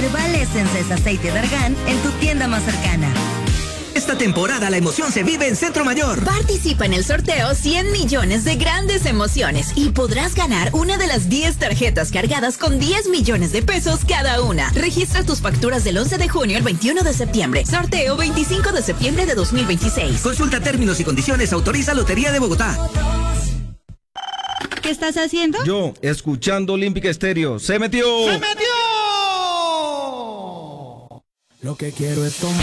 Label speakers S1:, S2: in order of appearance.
S1: Herbal Essence es aceite de argán en tu tienda más cercana.
S2: Esta temporada la emoción se vive en Centro Mayor.
S3: Participa en el sorteo 100 millones de grandes emociones y podrás ganar una de las 10 tarjetas cargadas con 10 millones de pesos cada una. Registra tus facturas del 11 de junio al 21 de septiembre. Sorteo 25 de septiembre de 2026.
S2: Consulta términos y condiciones. Autoriza Lotería de Bogotá.
S4: ¿Qué estás haciendo?
S5: Yo, escuchando Olímpica Estéreo. ¡Se metió!
S6: ¡Se metió! Lo que quiero es tomar.